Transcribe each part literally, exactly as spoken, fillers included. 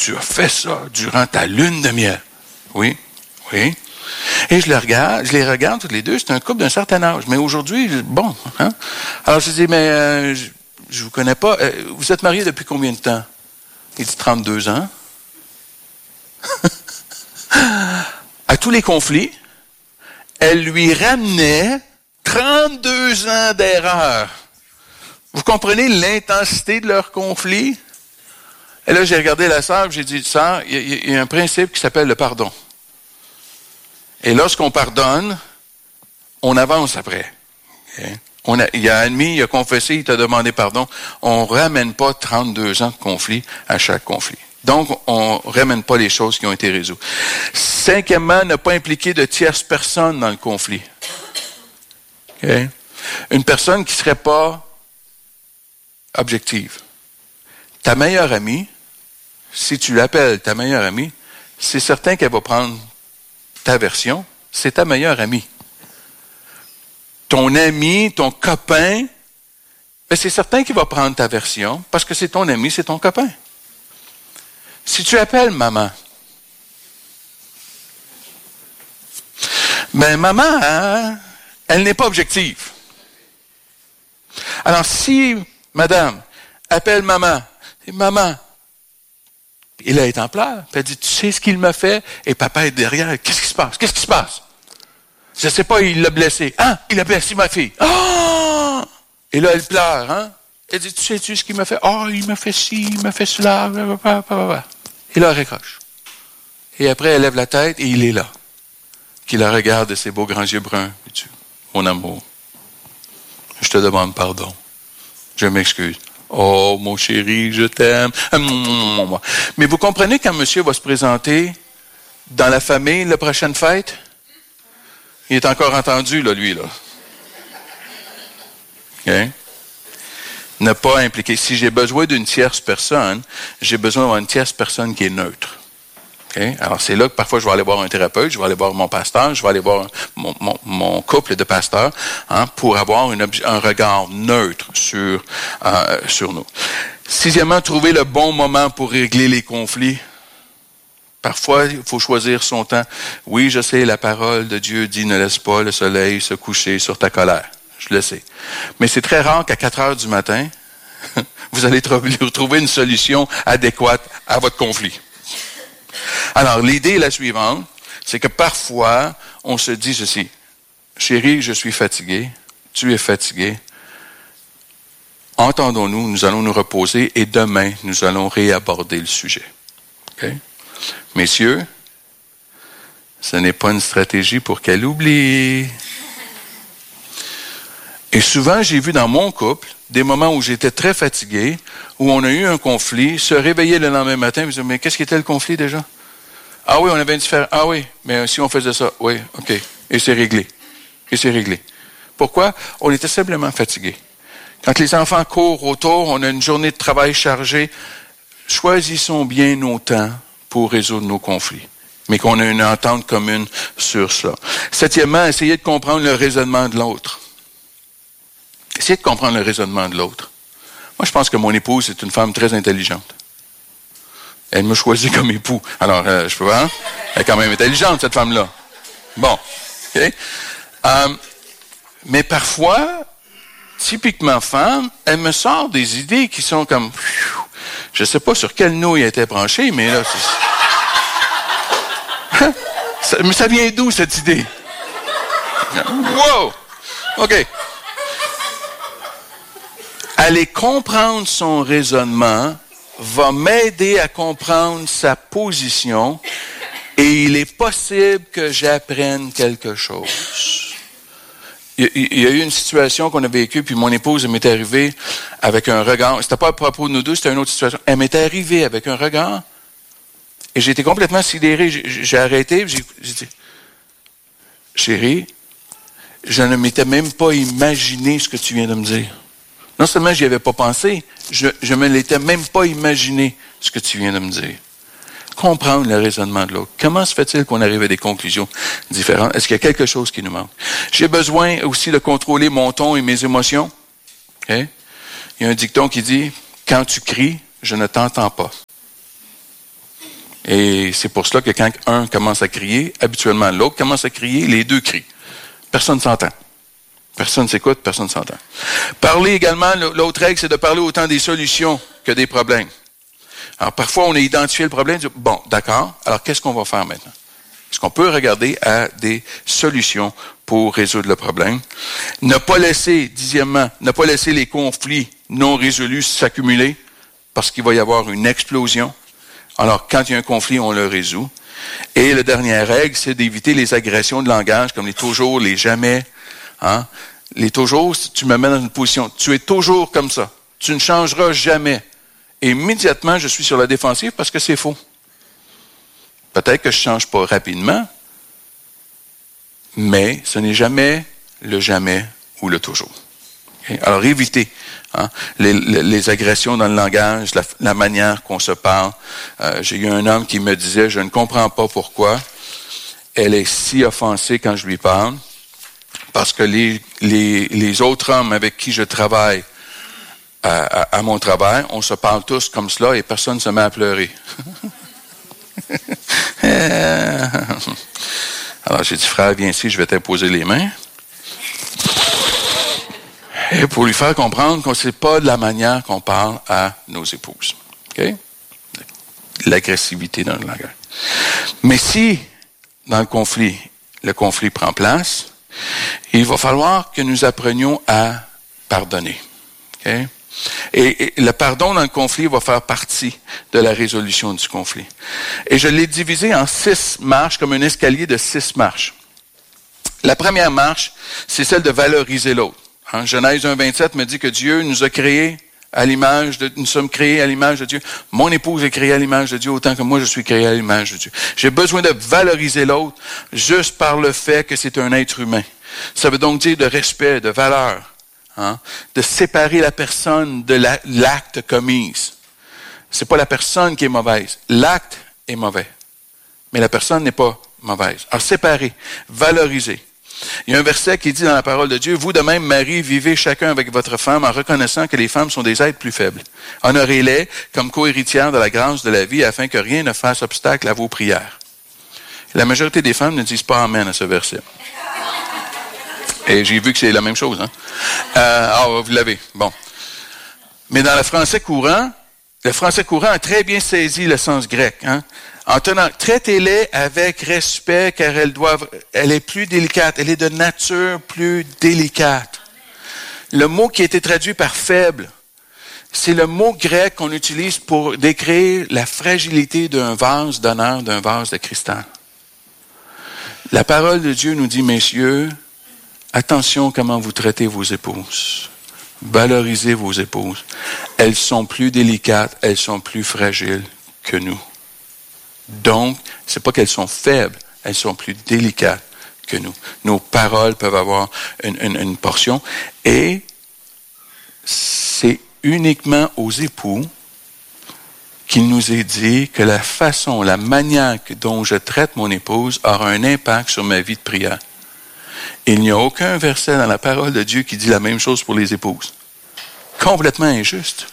tu as fait ça durant ta lune de miel. Oui, oui. Et je les regarde, je les regarde toutes les deux, c'est un couple d'un certain âge. Mais aujourd'hui, bon, hein? Alors je dis, mais euh, je, je vous connais pas. Euh, vous êtes mariés depuis combien de temps? Il dit trente-deux ans. À tous les conflits, elle lui ramenait trente-deux ans d'erreur. Vous comprenez l'intensité de leur conflit? Et là, j'ai regardé la sœur, j'ai dit, sœur, il y, y a un principe qui s'appelle le pardon. Et lorsqu'on pardonne, on avance après. Okay? On a, il a admis, il a confessé, il t'a demandé pardon. On ne ramène pas trente-deux ans de conflit à chaque conflit. Donc, on ne ramène pas les choses qui ont été résolues. Cinquièmement, ne pas impliquer de tierces personnes dans le conflit. Okay? Une personne qui ne serait pas objective. Ta meilleure amie, si tu l'appelles ta meilleure amie, c'est certain qu'elle va prendre ta version, c'est ta meilleure amie. Ton ami, ton copain, ben c'est certain qu'il va prendre ta version parce que c'est ton ami, c'est ton copain. Si tu appelles maman, ben maman, hein, elle n'est pas objective. Alors si madame appelle maman, et maman, et là elle est en pleurs, puis elle dit, tu sais ce qu'il m'a fait? Et papa est derrière, qu'est-ce qui se passe? Qu'est-ce qui se passe? Je ne sais pas, il l'a blessé. Ah, il a blessé ma fille. Ah! Et là elle pleure, hein? Elle dit, tu sais-tu ce qu'il m'a fait? Ah, oh, il m'a fait ci, il m'a fait cela. Et là, elle raccroche. Et après, elle lève la tête et il est là. Qui la regarde de ses beaux grands yeux bruns. Et tu, mon amour, je te demande pardon. Je m'excuse. Oh, mon chéri, je t'aime. Mais vous comprenez quand monsieur va se présenter dans la famille la prochaine fête? Il est encore entendu, là, lui, là. OK? Ne pas impliquer. Si j'ai besoin d'une tierce personne, j'ai besoin d'avoir une tierce personne qui est neutre. Okay? Alors, c'est là que parfois je vais aller voir un thérapeute, je vais aller voir mon pasteur, je vais aller voir mon, mon, mon couple de pasteurs hein, pour avoir une, un regard neutre sur, euh, sur nous. Sixièmement, trouver le bon moment pour régler les conflits. Parfois, il faut choisir son temps. Oui, je sais, la parole de Dieu dit « Ne laisse pas le soleil se coucher sur ta colère ». Je le sais. Mais c'est très rare qu'à quatre heures du matin, vous allez trouver une solution adéquate à votre conflit. Alors, l'idée est la suivante, c'est que parfois, on se dit ceci. Chérie, je suis fatigué, tu es fatigué. Entendons-nous, nous allons nous reposer et demain, nous allons réaborder le sujet. Okay? Messieurs, ce n'est pas une stratégie pour qu'elle oublie. Et souvent, j'ai vu dans mon couple des moments où j'étais très fatigué, où on a eu un conflit, se réveiller le lendemain matin et me dire, mais qu'est-ce qui était le conflit déjà? Ah oui, on avait une différence. Ah oui, mais si on faisait ça, oui, OK. Et c'est réglé. Et c'est réglé. Pourquoi? On était simplement fatigué. Quand les enfants courent autour, on a une journée de travail chargée. Choisissons bien nos temps pour résoudre nos conflits, mais qu'on a une entente commune sur cela. Septièmement, essayez de comprendre le raisonnement de l'autre. Essayez de comprendre le raisonnement de l'autre. Moi, je pense que mon épouse est une femme très intelligente. Elle me choisit comme époux. Alors, euh, je peux voir, hein? Elle est quand même intelligente, cette femme-là. Bon. Okay? Euh, mais parfois, typiquement femme, elle me sort des idées qui sont comme... Je ne sais pas sur quelle nouille elle était branchée, mais là... ça, mais ça vient d'où, cette idée? Wow! OK. Aller comprendre son raisonnement va m'aider à comprendre sa position et il est possible que j'apprenne quelque chose. Il, il y a eu une situation qu'on a vécue, puis mon épouse m'est arrivée avec un regard. C'était pas à propos de nous deux, c'était une autre situation. Elle m'est arrivée avec un regard et j'ai été complètement sidéré. J'ai, j'ai arrêté, j'ai, j'ai dit, chérie, je ne m'étais même pas imaginé ce que tu viens de me dire. Non seulement je n'y avais pas pensé, je ne me l'étais même pas imaginé ce que tu viens de me dire. Comprendre le raisonnement de l'autre. Comment se fait-il qu'on arrive à des conclusions différentes? Est-ce qu'il y a quelque chose qui nous manque? J'ai besoin aussi de contrôler mon ton et mes émotions. Okay? Il y a un dicton qui dit, quand tu cries, je ne t'entends pas. Et c'est pour cela que quand un commence à crier, habituellement l'autre commence à crier, les deux crient. Personne ne s'entend. Personne ne s'écoute, personne ne s'entend. Parler également, l'autre règle, c'est de parler autant des solutions que des problèmes. Alors, parfois, on a identifié le problème, on dit, bon, d'accord, alors qu'est-ce qu'on va faire maintenant? Est-ce qu'on peut regarder à des solutions pour résoudre le problème? Ne pas laisser, dixièmement, ne pas laisser les conflits non résolus s'accumuler parce qu'il va y avoir une explosion. Alors, quand il y a un conflit, on le résout. Et la dernière règle, c'est d'éviter les agressions de langage comme les toujours, les jamais. Hein? Les toujours, tu me mets dans une position, tu es toujours comme ça. Tu ne changeras jamais. Et immédiatement, je suis sur la défensive parce que c'est faux. Peut-être que je ne change pas rapidement, mais ce n'est jamais le jamais ou le toujours. Okay? Alors, évitez hein, les, les, les agressions dans le langage, la, la manière qu'on se parle. Euh, j'ai eu un homme qui me disait, je ne comprends pas pourquoi elle est si offensée quand je lui parle, parce que les, les, les autres hommes avec qui je travaille à, à, à mon travail, on se parle tous comme cela et personne ne se met à pleurer. Alors j'ai dit, frère, viens ici, je vais t'imposer les mains. Et pour lui faire comprendre qu'on ne sait pas de la manière qu'on parle à nos épouses. Okay? L'agressivité dans le langage. Mais si, dans le conflit, le conflit prend place, il va falloir que nous apprenions à pardonner. Okay? Et, et le pardon dans le conflit va faire partie de la résolution du conflit. Et je l'ai divisé en six marches, comme un escalier de six marches. La première marche, c'est celle de valoriser l'autre. Hein, Genèse un vingt-sept me dit que Dieu nous a créés à l'image de, nous sommes créés à l'image de Dieu. Mon épouse est créée à l'image de Dieu autant que moi je suis créé à l'image de Dieu. J'ai besoin de valoriser l'autre juste par le fait que c'est un être humain. Ça veut donc dire de respect, de valeur. Hein, de séparer la personne de la, l'acte commis. C'est pas la personne qui est mauvaise. L'acte est mauvais. Mais la personne n'est pas mauvaise. Alors, séparer, valoriser. Il y a un verset qui dit dans la parole de Dieu, vous de même, Marie, vivez chacun avec votre femme en reconnaissant que les femmes sont des êtres plus faibles. Honorez-les comme co-héritières de la grâce de la vie afin que rien ne fasse obstacle à vos prières. La majorité des femmes ne disent pas amen à ce verset. Et j'ai vu que c'est la même chose. Hein? Euh, ah, vous l'avez. Bon. Mais dans le français courant, le français courant a très bien saisi le sens grec. Hein? En tenant, traitez-les avec respect, car elles doivent, elle est plus délicate. Elle est de nature plus délicate. Le mot qui a été traduit par faible, c'est le mot grec qu'on utilise pour décrire la fragilité d'un vase d'honneur, d'un vase de cristal. La parole de Dieu nous dit, messieurs, attention comment vous traitez vos épouses. Valorisez vos épouses. Elles sont plus délicates, elles sont plus fragiles que nous. Donc, c'est pas qu'elles sont faibles, elles sont plus délicates que nous. Nos paroles peuvent avoir une, une, une portion. Et c'est uniquement aux époux qu'il nous est dit que la façon, la manière dont je traite mon épouse aura un impact sur ma vie de prière. Il n'y a aucun verset dans la parole de Dieu qui dit la même chose pour les épouses. Complètement injuste.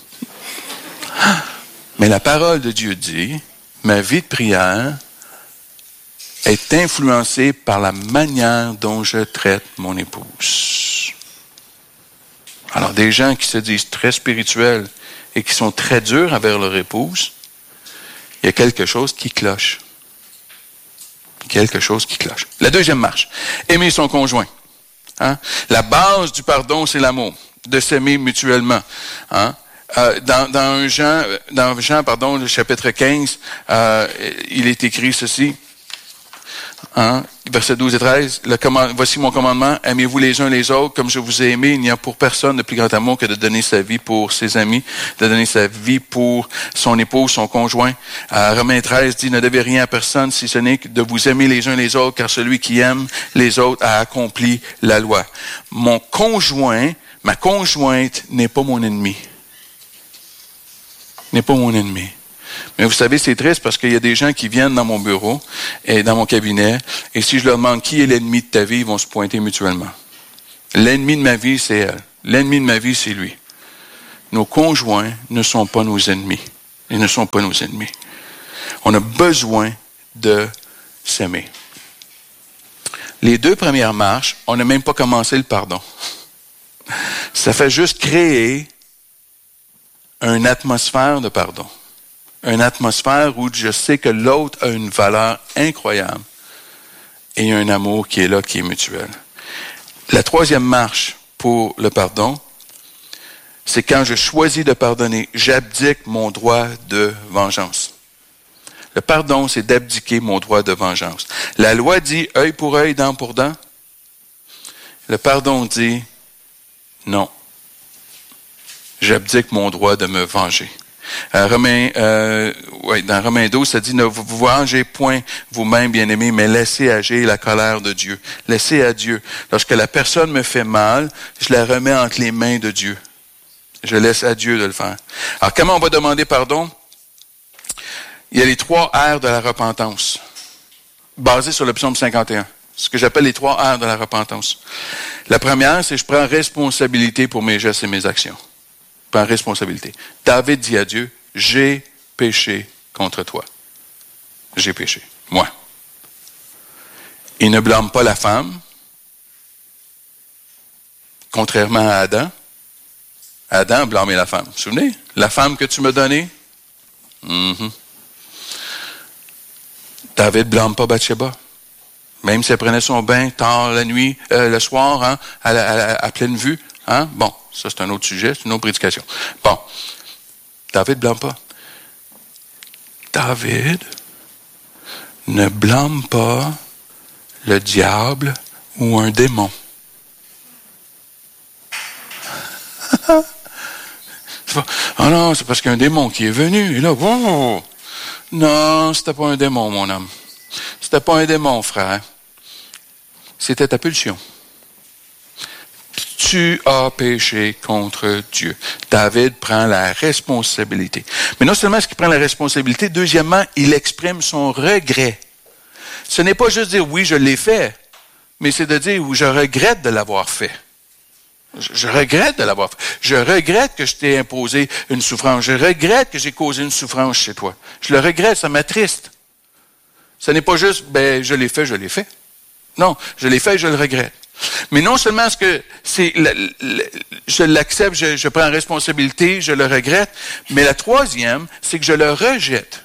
Mais la parole de Dieu dit, ma vie de prière est influencée par la manière dont je traite mon épouse. Alors, des gens qui se disent très spirituels et qui sont très durs envers leur épouse, il y a quelque chose qui cloche. Quelque chose qui cloche. La deuxième marche, aimer son conjoint. Hein? La base du pardon, c'est l'amour, de s'aimer mutuellement. Hein? Euh, dans, dans un Jean, dans Jean, pardon, le chapitre quinze, euh, il est écrit ceci, hein? Versets douze et treize, le command, voici mon commandement, aimez-vous les uns les autres, comme je vous ai aimé, il n'y a pour personne de plus grand amour que de donner sa vie pour ses amis, de donner sa vie pour son épouse, son conjoint. Euh, Romains treize dit, ne devez rien à personne si ce n'est que de vous aimer les uns les autres, car celui qui aime les autres a accompli la loi. Mon conjoint, ma conjointe n'est pas mon ennemi. N'est pas mon ennemi. Mais vous savez, c'est triste parce qu'il y a des gens qui viennent dans mon bureau et dans mon cabinet, et si je leur demande qui est l'ennemi de ta vie, ils vont se pointer mutuellement. L'ennemi de ma vie, c'est elle. L'ennemi de ma vie, c'est lui. Nos conjoints ne sont pas nos ennemis. Ils ne sont pas nos ennemis. On a besoin de s'aimer. Les deux premières marches, on n'a même pas commencé le pardon. Ça fait juste créer une atmosphère de pardon. Une atmosphère où je sais que l'autre a une valeur incroyable et il y a un amour qui est là, qui est mutuel. La troisième marche pour le pardon, c'est quand je choisis de pardonner, j'abdique mon droit de vengeance. Le pardon, c'est d'abdiquer mon droit de vengeance. La loi dit œil pour œil, dent pour dent. Le pardon dit non. J'abdique mon droit de me venger. Euh, Romains, euh, ouais, dans Romains douze, ça dit ne vous vengez point vous-même, bien-aimés, mais laissez agir la colère de Dieu. Laissez à Dieu. Lorsque la personne me fait mal, je la remets entre les mains de Dieu. Je laisse à Dieu de le faire. Alors, comment on va demander pardon? Il y a les trois R de la repentance, basés sur le psaume cinquante et un. Ce que j'appelle les trois R de la repentance. La première, c'est je prends responsabilité pour mes gestes et mes actions. Je prends responsabilité. David dit à Dieu, j'ai péché contre toi. J'ai péché. Moi. Il ne blâme pas la femme, contrairement à Adam. Adam blâmait la femme. Vous vous souvenez? La femme que tu m'as donnée? Mm-hmm. David ne blâme pas Bathsheba. Même si elle prenait son bain tard la nuit, euh, le soir, hein, à, la, à, la, à pleine vue. Hein? Bon, ça c'est un autre sujet, c'est une autre prédication. Bon, David ne blâme pas. David ne blâme pas le diable ou un démon. Ah non, c'est parce qu'il y a un démon qui est venu. Et là, wow! Non, c'était pas un démon, mon homme. C'était pas un démon, frère. C'était ta pulsion. Tu as péché contre Dieu. David prend la responsabilité. Mais non seulement est-ce qu'il prend la responsabilité, deuxièmement, il exprime son regret. Ce n'est pas juste dire oui, je l'ai fait, mais c'est de dire oui, je regrette de l'avoir fait. Je, je regrette de l'avoir fait. Je regrette que je t'ai imposé une souffrance. Je regrette que j'ai causé une souffrance chez toi. Je le regrette, ça m'attriste. Ce n'est pas juste, ben, je l'ai fait, je l'ai fait. Non, je l'ai fait et je le regrette. Mais non seulement est-ce que c'est, le, le, je l'accepte, je, je prends responsabilité, je le regrette, mais la troisième, c'est que je le rejette.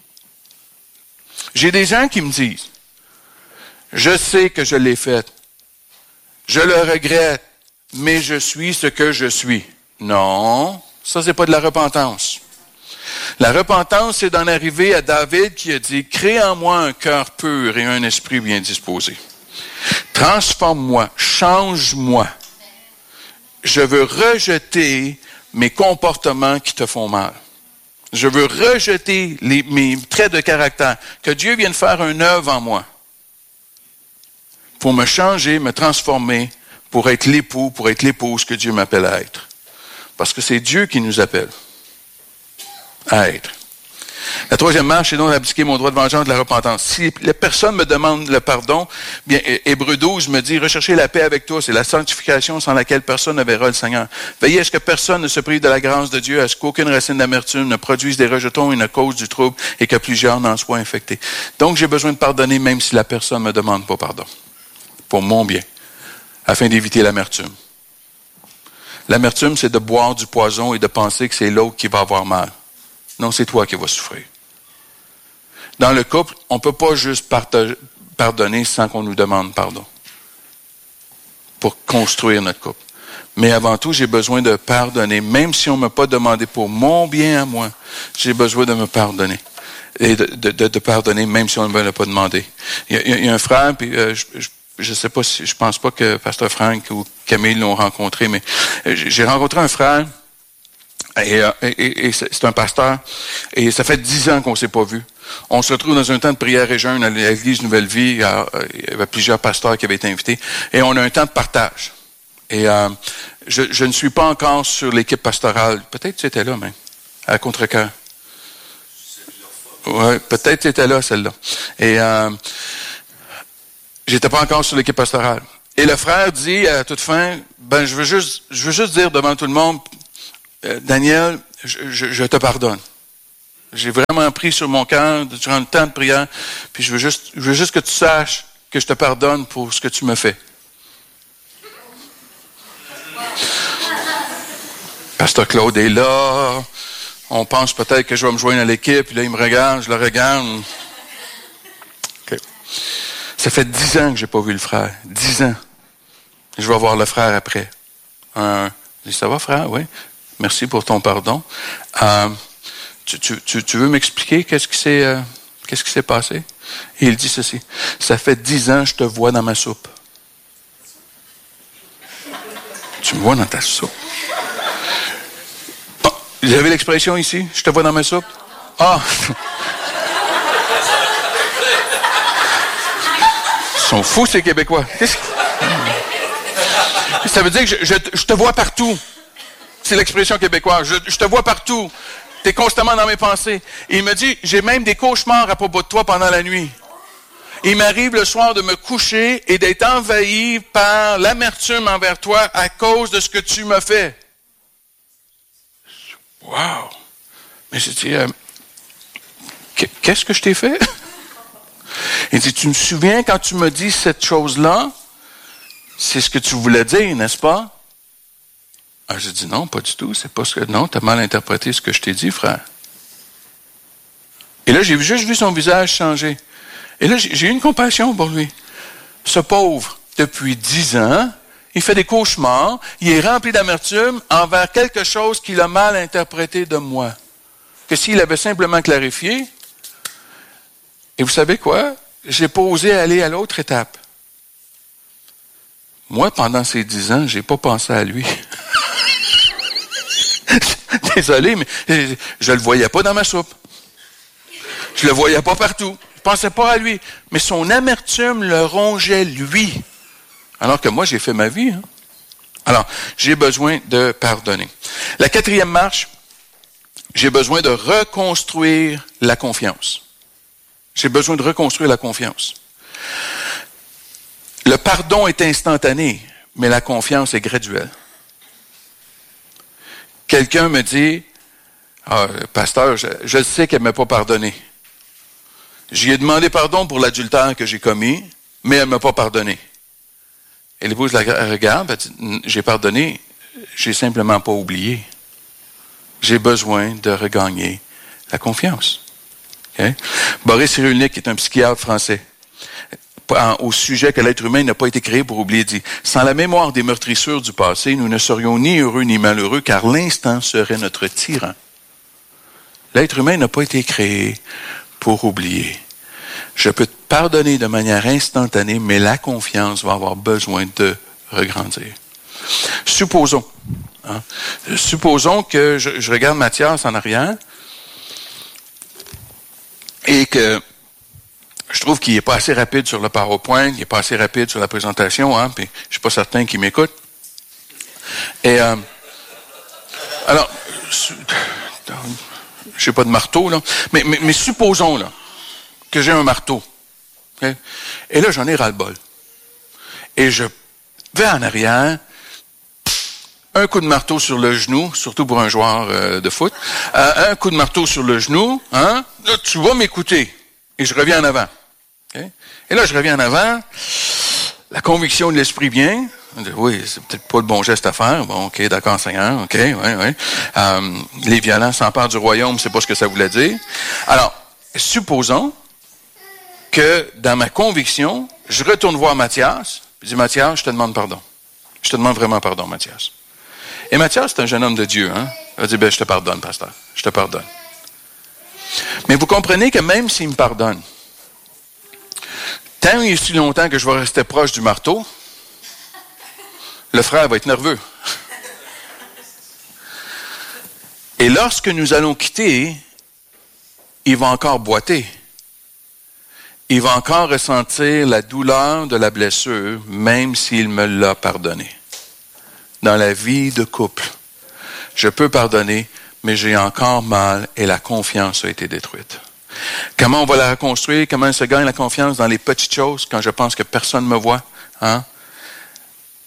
J'ai des gens qui me disent, je sais que je l'ai fait, je le regrette, mais je suis ce que je suis. Non, ça c'est pas de la repentance. La repentance, c'est d'en arriver à David qui a dit, crée en moi un cœur pur et un esprit bien disposé. Transforme-moi, change-moi. Je veux rejeter mes comportements qui te font mal. Je veux rejeter les, mes traits de caractère. Que Dieu vienne faire une œuvre en moi pour me changer, me transformer, pour être l'époux, pour être l'épouse que Dieu m'appelle à être. Parce que c'est Dieu qui nous appelle à être. La troisième marche, c'est donc d'abdiquer mon droit de vengeance de la repentance. Si la personne me demande le pardon, bien, Hébreux douze me dit, recherchez la paix avec toi, c'est la sanctification sans laquelle personne ne verra le Seigneur. Veillez à ce que personne ne se prive de la grâce de Dieu, à ce qu'aucune racine d'amertume ne produise des rejetons et ne cause du trouble et que plusieurs n'en soient infectés. Donc, j'ai besoin de pardonner même si la personne ne me demande pas pardon. Pour mon bien. Afin d'éviter l'amertume. L'amertume, c'est de boire du poison et de penser que c'est l'autre qui va avoir mal. Non, c'est toi qui vas souffrir. Dans le couple, on ne peut pas juste partage, pardonner sans qu'on nous demande pardon. Pour construire notre couple. Mais avant tout, j'ai besoin de pardonner. Même si on ne m'a pas demandé pour mon bien à moi, j'ai besoin de me pardonner. Et de, de, de, de pardonner même si on ne me l'a pas demandé. Il y a, il y a un frère, puis euh, je, je Je sais pas si, je pense pas que Pasteur Frank ou Camille l'ont rencontré, mais j'ai rencontré un frère, et, et, et c'est un pasteur, et ça fait dix ans qu'on s'est pas vu. On se retrouve dans un temps de prière et jeûne à l'église Nouvelle Vie, il y avait plusieurs pasteurs qui avaient été invités, et on a un temps de partage. Et euh, je, je ne suis pas encore sur l'équipe pastorale, peut-être que tu étais là même, à Contrecœur. Ouais, peut-être que tu étais là, celle-là. Et euh, J'étais pas encore sur l'équipe pastorale. Et le frère dit à toute fin, ben je veux juste, je veux juste dire devant tout le monde, euh, Daniel, je, je, je te pardonne. J'ai vraiment pris sur mon cœur durant le temps de prière, puis je veux juste, je veux juste que tu saches que je te pardonne pour ce que tu me fais. Pasteur Claude est là. On pense peut-être que je vais me joindre à l'équipe, puis là, il me regarde, je le regarde. Okay. Ça fait dix ans que j'ai pas vu le frère. Dix ans. Je vais voir le frère après. Euh, je dis, ça va, frère? Oui. Merci pour ton pardon. Euh, tu, tu, tu, tu veux m'expliquer qu'est-ce qui s'est, euh, qu'est-ce qui s'est passé? Et il dit ceci. Ça fait dix ans que je te vois dans ma soupe. Tu me vois dans ta soupe? Bon, vous avez l'expression ici? Je te vois dans ma soupe? Ah! Ils sont fous, ces Québécois. Qu'est-ce que... Ça veut dire que je, je, je te vois partout. C'est l'expression québécoise. Je, je te vois partout. Tu es constamment dans mes pensées. Et il me dit, j'ai même des cauchemars à propos de toi pendant la nuit. Il m'arrive le soir de me coucher et d'être envahi par l'amertume envers toi à cause de ce que tu m'as fait. Wow! Mais j'ai dit, euh, qu'est-ce que je t'ai fait? Il dit, tu me souviens quand tu me dis cette chose-là? C'est ce que tu voulais dire, n'est-ce pas? Ah, j'ai dit, non, pas du tout. C'est pas ce que, non, tu as mal interprété ce que je t'ai dit, frère. Et là, j'ai juste vu son visage changer. Et là, j'ai eu une compassion pour lui. Ce pauvre, depuis dix ans, il fait des cauchemars, il est rempli d'amertume envers quelque chose qu'il a mal interprété de moi. Que s'il avait simplement clarifié, et vous savez quoi? J'ai pas osé aller à l'autre étape. Moi, pendant ces dix ans, j'ai pas pensé à lui. Désolé, mais je le voyais pas dans ma soupe. Je le voyais pas partout. Je pensais pas à lui. Mais son amertume le rongeait lui. Alors que moi, j'ai fait ma vie. Hein. Alors, j'ai besoin de pardonner. La quatrième marche, j'ai besoin de reconstruire la confiance. J'ai besoin de reconstruire la confiance. Le pardon est instantané, mais la confiance est graduelle. Quelqu'un me dit, ah, pasteur, je, je sais qu'elle ne m'a pas pardonné. J'y ai demandé pardon pour l'adultère que j'ai commis, mais elle ne m'a pas pardonné. Et l'épouse la regarde, elle dit, j'ai pardonné, j'ai simplement pas oublié. J'ai besoin de regagner la confiance. Okay? Boris Cyrulnik est un psychiatre français. Au sujet que l'être humain n'a pas été créé pour oublier, dit « Sans la mémoire des meurtrissures du passé, nous ne serions ni heureux ni malheureux, car l'instant serait notre tyran. » L'être humain n'a pas été créé pour oublier. Je peux te pardonner de manière instantanée, mais la confiance va avoir besoin de regrandir. Supposons, hein, supposons que je, je regarde Mathias en arrière et que je trouve qu'il n'est pas assez rapide sur le PowerPoint, il n'est pas assez rapide sur la présentation, hein, puis je ne suis pas certain qu'il m'écoute. Et euh, alors, je n'ai pas de marteau, là, mais, mais, mais supposons là, que j'ai un marteau. Okay? Et là, j'en ai ras-le-bol. Et je vais en arrière, un coup de marteau sur le genou, surtout pour un joueur euh, de foot, euh, un coup de marteau sur le genou, hein, là, tu vas m'écouter. Et je reviens en avant. Okay? Et là, je reviens en avant. La conviction de l'esprit vient. On dit, oui, c'est peut-être pas le bon geste à faire. Bon, OK, d'accord, Seigneur. OK, oui, oui. Euh, les violents s'emparent du royaume, c'est pas ce que ça voulait dire. Alors, supposons que dans ma conviction, je retourne voir Mathias. Je dis, Mathias, je te demande pardon. Je te demande vraiment pardon, Mathias. Et Mathias, c'est un jeune homme de Dieu. Hein? Il va dire, ben, je te pardonne, pasteur. Je te pardonne. Mais vous comprenez que même s'il me pardonne, tant et si longtemps que je vais rester proche du marteau, le frère va être nerveux. Et lorsque nous allons quitter, il va encore boiter. Il va encore ressentir la douleur de la blessure, même s'il me l'a pardonné. Dans la vie de couple, je peux pardonner, mais j'ai encore mal et la confiance a été détruite. Comment on va la reconstruire? Comment se gagne la confiance dans les petites choses quand je pense que personne ne me voit? Hein?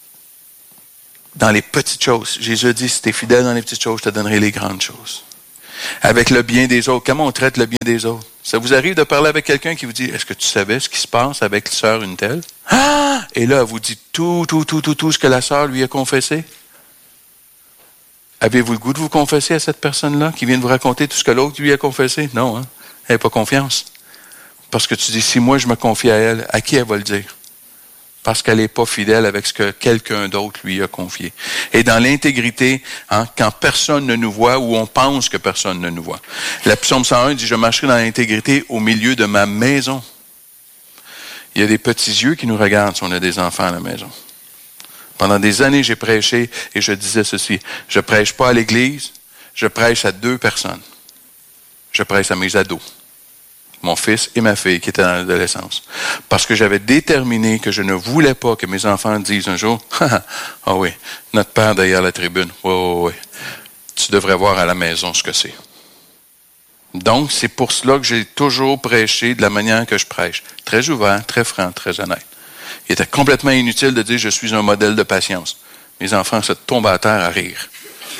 Dans les petites choses. Jésus dit, si tu es fidèle dans les petites choses, je te donnerai les grandes choses. avec le bien des autres. Comment on traite le bien des autres? Ça vous arrive de parler avec quelqu'un qui vous dit, est-ce que tu savais ce qui se passe avec sœur une telle? Ah! Et là, elle vous dit tout, tout, tout, tout, tout ce que la sœur lui a confessé. Avez-vous le goût de vous confesser à cette personne-là qui vient de vous raconter tout ce que l'autre lui a confessé? Non, hein? Elle n'a pas confiance. Parce que tu dis, si moi je me confie à elle, à qui elle va le dire? Parce qu'elle n'est pas fidèle avec ce que quelqu'un d'autre lui a confié. Et dans l'intégrité, hein, quand personne ne nous voit ou on pense que personne ne nous voit. La psaume cent un dit, je marcherai dans l'intégrité au milieu de ma maison. Il y a des petits yeux qui nous regardent si on a des enfants à la maison. Pendant des années, j'ai prêché et je disais ceci, je prêche pas à l'église, je prêche à deux personnes. Je prêche à mes ados. Mon fils et ma fille qui étaient dans l'adolescence. Parce que j'avais déterminé que je ne voulais pas que mes enfants disent un jour, ah oui, notre père derrière la tribune, oui, oui, oui, tu devrais voir à la maison ce que c'est. Donc, c'est pour cela que j'ai toujours prêché de la manière que je prêche. Très ouvert, très franc, très honnête. Il était complètement inutile de dire je suis un modèle de patience. Mes enfants se tombent à terre à rire.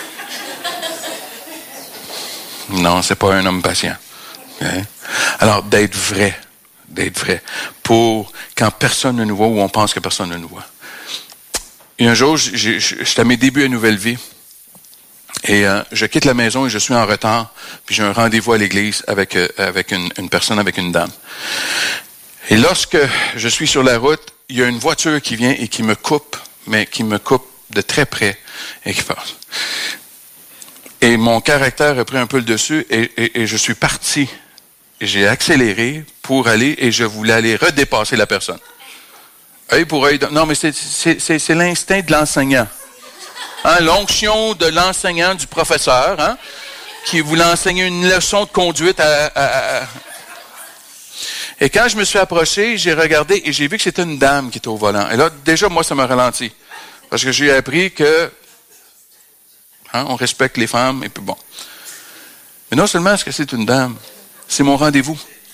Non, c'est pas un homme patient. Okay? Alors, d'être vrai, d'être vrai, pour quand personne ne nous voit ou on pense que personne ne nous voit. Et un jour, j'étais à mes débuts à Nouvelle Vie, et euh, je quitte la maison et je suis en retard, puis j'ai un rendez-vous à l'église avec, euh, avec une, une personne, avec une dame. Et lorsque je suis sur la route, il y a une voiture qui vient et qui me coupe, mais qui me coupe de très près et qui passe. Et mon caractère a pris un peu le dessus et, et, et je suis parti. J'ai accéléré pour aller et je voulais aller redépasser la personne. Œil pour œil. Non, mais c'est, c'est, c'est, c'est l'instinct de l'enseignant. Hein, l'onction de l'enseignant, du professeur, hein, qui voulait enseigner une leçon de conduite à, à, à... Et quand je me suis approché, j'ai regardé et j'ai vu que c'était une dame qui était au volant. Et là, déjà, moi, ça m'a ralenti. Parce que j'ai appris que hein, on respecte les femmes et puis bon. Mais non seulement est-ce que c'est une dame, c'est mon rendez-vous.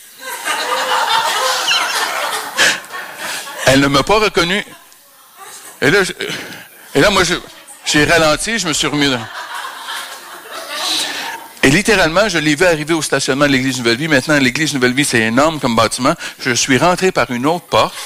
Elle ne m'a pas reconnu. Et là, je, et là moi, je, j'ai ralenti, je me suis remis. Et littéralement, je l'ai vu arriver au stationnement de l'Église Nouvelle-Vie. Maintenant, l'Église Nouvelle-Vie, c'est énorme comme bâtiment. Je suis rentré par une autre porte.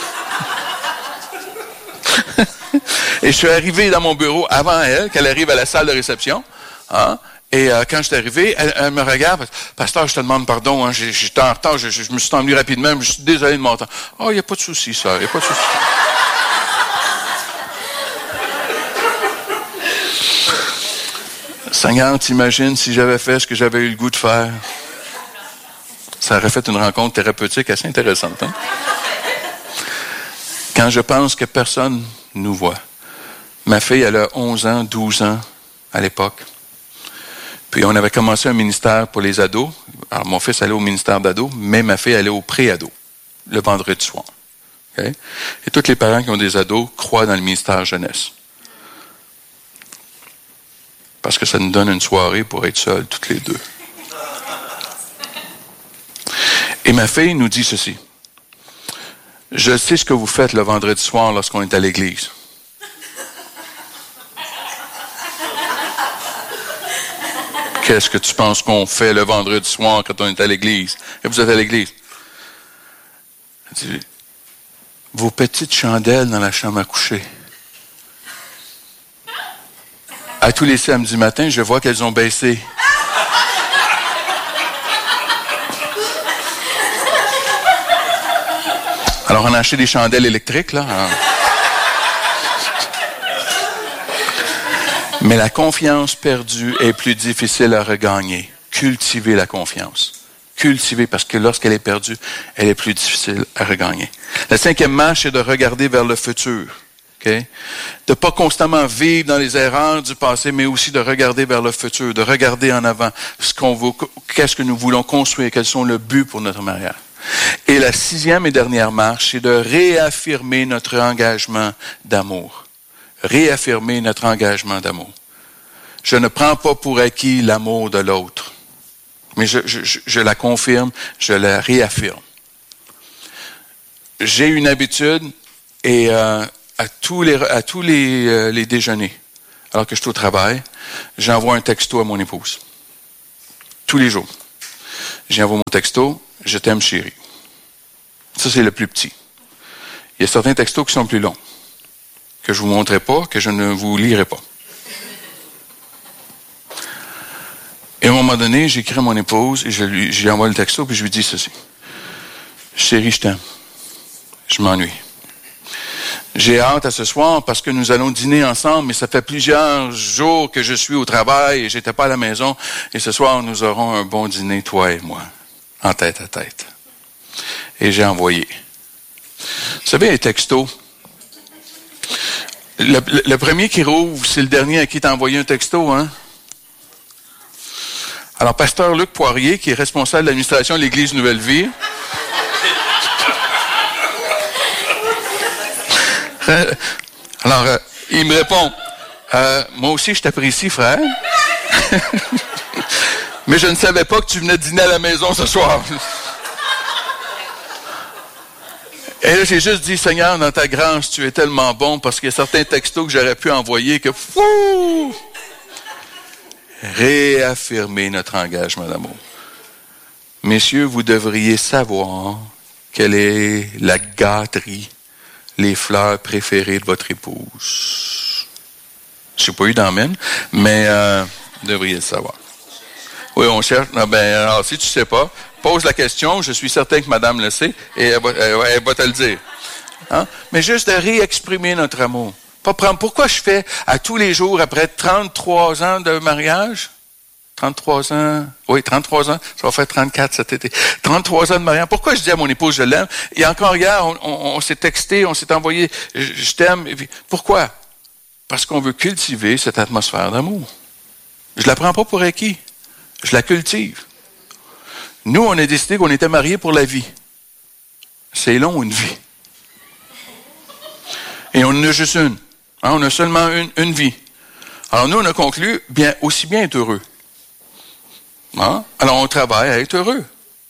Et je suis arrivé dans mon bureau avant elle, qu'elle arrive à la salle de réception. Hein? Et euh, quand je suis arrivé, elle, elle me regarde. « Pasteur, je te demande pardon, hein, j'étais en retard, je, je, je me suis emmené rapidement, je suis désolé de mon temps. »« Oh, il n'y a pas de souci, ça, il n'y a pas de souci. » Seigneur, t'imagines si j'avais fait ce que j'avais eu le goût de faire? Ça aurait fait une rencontre thérapeutique assez intéressante. Hein? Quand je pense que personne nous voit. Ma fille, elle a onze ans, douze ans à l'époque. Puis on avait commencé un ministère pour les ados. Alors mon fils allait au ministère d'ados, mais ma fille allait au pré-ado, le vendredi soir. Okay? Et tous les parents qui ont des ados croient dans le ministère jeunesse. Parce que ça nous donne une soirée pour être seuls, toutes les deux. Et ma fille nous dit ceci. Je sais ce que vous faites le vendredi soir lorsqu'on est à l'église. Qu'est-ce que tu penses qu'on fait le vendredi soir quand on est à l'église? Et vous êtes à l'église. Elle dit, vos petites chandelles dans la chambre à coucher. À tous les samedis matins, je vois qu'elles ont baissé. Alors, on a acheté des chandelles électriques, là. Mais la confiance perdue est plus difficile à regagner. Cultivez la confiance. Cultivez, parce que lorsqu'elle est perdue, elle est plus difficile à regagner. La cinquième marche, c'est de regarder vers le futur. Okay? De ne pas constamment vivre dans les erreurs du passé, mais aussi de regarder vers le futur, de regarder en avant ce qu'on veut, qu'est-ce que nous voulons construire, quels sont les buts pour notre mariage. Et la sixième et dernière marche, c'est de réaffirmer notre engagement d'amour. Réaffirmer notre engagement d'amour. Je ne prends pas pour acquis l'amour de l'autre, mais je, je, je la confirme, je la réaffirme. J'ai une habitude, et euh, à tous les, à tous les, euh, les déjeuners, alors que je suis au travail, j'envoie un texto à mon épouse. tous les jours. J'envoie mon texto, je t'aime chérie. Ça, c'est le plus petit. Il y a certains textos qui sont plus longs, que je ne vous montrerai pas, que je ne vous lirai pas. Et à un moment donné, j'écris à mon épouse et je lui, je lui envoie le texto puis je lui dis ceci. Chérie, je t'aime. Je m'ennuie. J'ai hâte à ce soir parce que nous allons dîner ensemble, mais ça fait plusieurs jours que je suis au travail et j'étais pas à la maison. Et ce soir, nous aurons un bon dîner, toi et moi, en tête à tête. Et j'ai envoyé. Vous savez, les textos, le, le, le premier qui rouvre, c'est le dernier à qui t'a envoyé un texto, hein? Alors, pasteur Luc Poirier, qui est responsable de l'administration de l'Église Nouvelle-Vie, alors, euh, il me répond, euh, moi aussi, je t'apprécie, frère, mais je ne savais pas que tu venais dîner à la maison ce soir. Et là, j'ai juste dit, Seigneur, dans ta grâce, tu es tellement bon, parce qu'il y a certains textos que j'aurais pu envoyer que, fou, réaffirmer notre engagement d'amour. Messieurs, vous devriez savoir quelle est la gâterie, les fleurs préférées de votre épouse. Je n'ai pas eu d'emmène, mais euh, vous devriez le savoir. Oui, on cherche. Non, ben, alors, si tu ne sais pas, pose la question, je suis certain que madame le sait, et elle va, elle, elle va te le dire. Hein? Mais juste de réexprimer notre amour. Pas prendre. Pourquoi je fais à tous les jours, après trente-trois ans de mariage, trente-trois ans, oui, trente-trois ans, ça va faire trente-quatre cet été, trente-trois ans de mariage, pourquoi je dis à mon épouse, je l'aime? Et encore hier, on, on, on s'est texté, on s'est envoyé, je, je t'aime. Et puis, pourquoi? Parce qu'on veut cultiver cette atmosphère d'amour. Je la prends pas pour acquis. Je la cultive. Nous, on a décidé qu'on était mariés pour la vie. C'est long, une vie. Et on en a juste une. Hein, on a seulement une, une vie. Alors nous, on a conclu, bien, aussi bien être heureux. Hein? Alors on travaille à être heureux.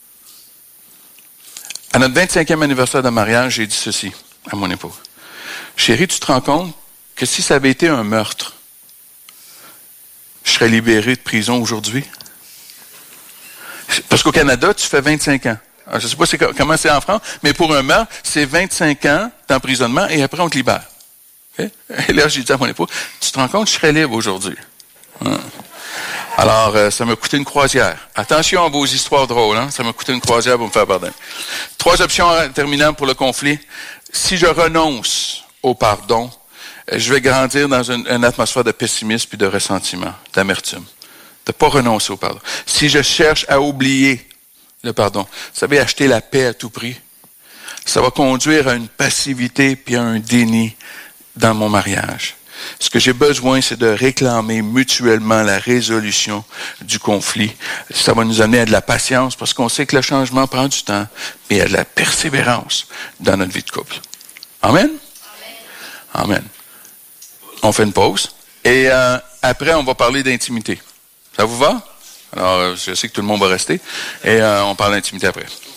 À notre vingt-cinquième anniversaire de mariage, j'ai dit ceci à mon épouse. Chérie, tu te rends compte que si ça avait été un meurtre, je serais libéré de prison aujourd'hui? Parce qu'au Canada, tu fais vingt-cinq ans. Alors, je ne sais pas c'est, comment c'est en France, mais pour un meurtre, c'est vingt-cinq ans d'emprisonnement et après, on te libère. Okay? Et là, j'ai dit à mon époux, tu te rends compte, je serais libre aujourd'hui. Hein? Alors, euh, ça m'a coûté une croisière. Attention à vos histoires drôles, hein? Ça m'a coûté une croisière pour me faire pardonner. Trois options terminantes pour le conflit. Si je renonce au pardon, je vais grandir dans une, une atmosphère de pessimisme et de ressentiment, d'amertume. De ne pas renoncer au pardon. Si je cherche à oublier le pardon, vous savez, acheter la paix à tout prix, ça va conduire à une passivité puis à un déni dans mon mariage. Ce que j'ai besoin, c'est de réclamer mutuellement la résolution du conflit. Ça va nous amener à de la patience parce qu'on sait que le changement prend du temps, mais à de la persévérance dans notre vie de couple. Amen? Amen. Amen. On fait une pause et euh, après, on va parler d'intimité. Ça vous va? Alors, je sais que tout le monde va rester. Et euh, on parle d'intimité après.